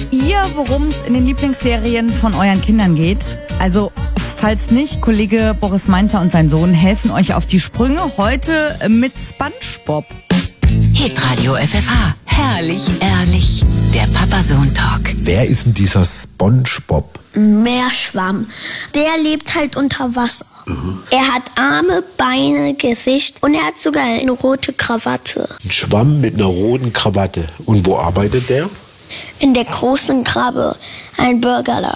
ihr, worum es in den Lieblingsserien von euren Kindern geht? Also, falls nicht, Kollege Boris Mainzer und sein Sohn helfen euch auf die Sprünge. Heute mit SpongeBob. Hitradio FFH. Herrlich, ehrlich. Der Papa-Sohn-Talk. Wer ist denn dieser SpongeBob? Meerschwamm. Der lebt halt unter Wasser. Er hat Arme, Beine, Gesicht und er hat sogar eine rote Krawatte. Ein Schwamm mit einer roten Krawatte. Und wo arbeitet der? In der großen Krabbe, ein Burgerladen.